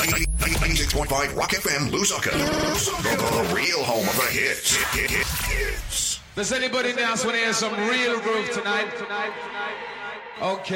96.5 Rock FM, Lusaka. The real home of the hits. Does anybody else want to hear some real groove tonight? Okay.